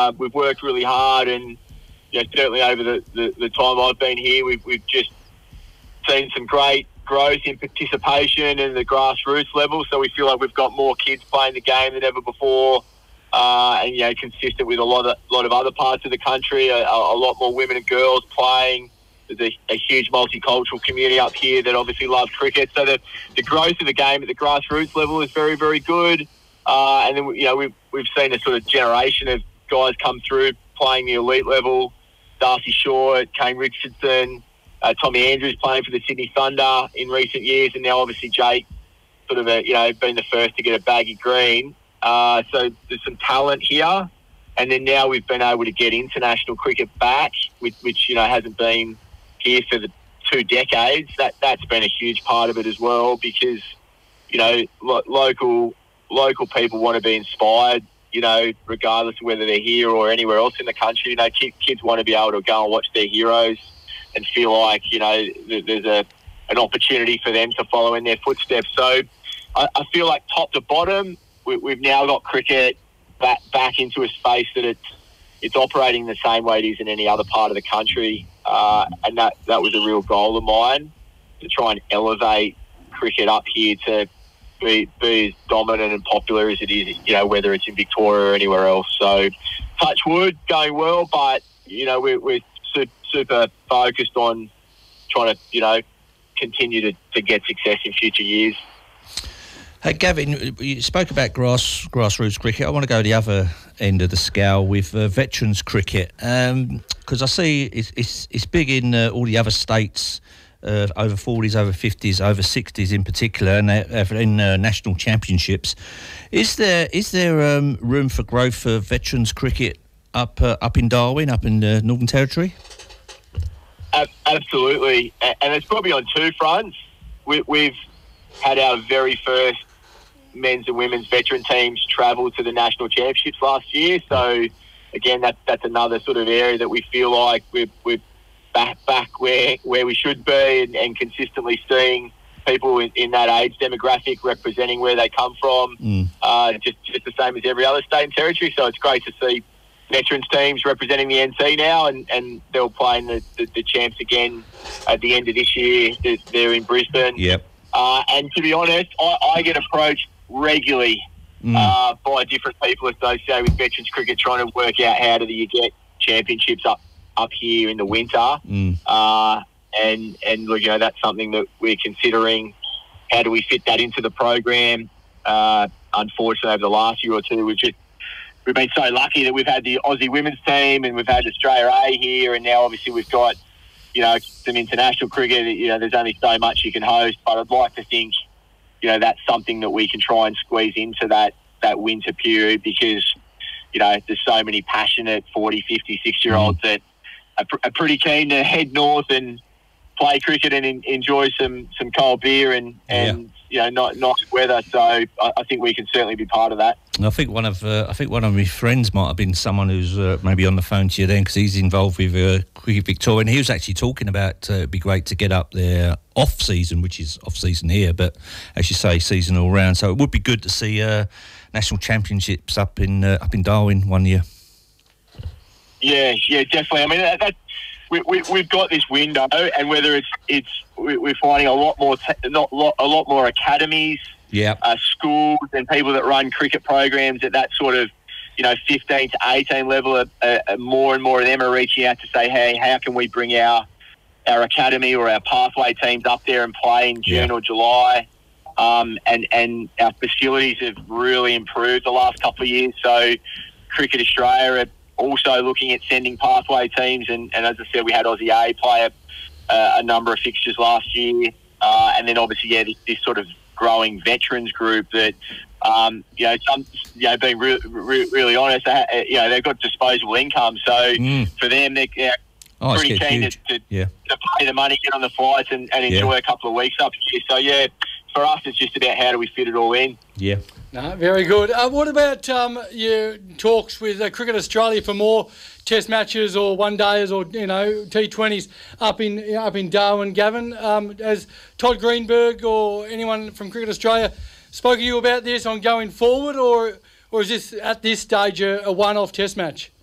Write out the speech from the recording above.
We've worked really hard, and certainly over the time I've been here, we've just seen some great growth in participation in the grassroots level. So we feel like we've got more kids playing the game than ever before, and consistent with a lot of other parts of the country. A lot more women and girls playing. There's a huge multicultural community up here that obviously love cricket. So the growth of the game at the grassroots level is very, very good. And then we've seen a sort of generation of guys come through playing the elite level. Darcy Shaw, Kane Richardson, Tommy Andrews playing for the Sydney Thunder in recent years, and now obviously Jake sort of been the first to get a baggy green. So there's some talent here, and then now we've been able to get international cricket back, which hasn't been here for the 2 decades. That's been a huge part of it as well, because local people want to be inspired, regardless of whether they're here or anywhere else in the country. Kids want to be able to go and watch their heroes and feel like there's an opportunity for them to follow in their footsteps. So I feel like top to bottom, we've now got cricket back into a space that it's operating the same way it is in any other part of the country. And that was a real goal of mine, to try and elevate cricket up here to be as dominant and popular as it is, whether it's in Victoria or anywhere else. So touch wood, going well, but, we're super focused on trying to, continue to get success in future years. Hey, Gavin, you spoke about grassroots cricket. I want to go to the other end of the scale with veterans cricket, because I see it's big in all the other states, over 40s, over 50s, over 60s in particular, and in national championships. Is there room for growth for veterans cricket up in Darwin, up in the Northern Territory? Absolutely, and it's probably on two fronts. We've had our very first men's and women's veteran teams travel to the national championships last year. So again, that's another sort of area that we feel like we're back where we should be, and consistently seeing people in that age demographic representing where they come from, just the same as every other state and territory. So it's great to see veterans teams representing the NT now, and they'll play in the champs again at the end of this year. They're in Brisbane. Yep. And to be honest, I get approached regularly by different people associated with veterans cricket, trying to work out how do you get championships up here in the winter. And look, that's something that we're considering. How do we fit that into the program? Unfortunately, over the last year or two, we've been so lucky that we've had the Aussie women's team, and we've had Australia A here, and now obviously we've got some international cricket. There's only so much you can host, but I'd like to think that's something that we can try and squeeze into that winter period, because there's so many passionate 40, 50, 60-year-olds that are pretty keen to head north and play cricket and enjoy some cold beer and nice weather. So I think we can certainly be part of that. I think one of my friends might have been someone who's maybe on the phone to you then, because he's involved with Cricket Victoria, and he was actually talking about it'd be great to get up there off season, which is off season here, but as you say, season all round. So it would be good to see national championships up in Darwin one year. Yeah, definitely. I mean, we've got this window, and whether we're finding a lot more academies, schools, and people that run cricket programs at that sort of 15 to 18 level. More and more of them are reaching out to say, hey, how can we bring our academy or our pathway teams up there and play in June or July? And our facilities have really improved the last couple of years. So Cricket Australia are also looking at sending pathway teams, and as I said, we had Aussie A play a number of fixtures last year, and then obviously this sort of growing veterans group that being really honest, they've got disposable income, so for them they're pretty keen to pay the money, get on the flights, and enjoy a couple of weeks up here. So for us it's just about how do we fit it all in. No, very good. What about your talks with Cricket Australia for more test matches or one-dayers or T20s up in Darwin, Gavin? Has Todd Greenberg or anyone from Cricket Australia spoken to you about this on going forward, or is this at this stage a one-off test match?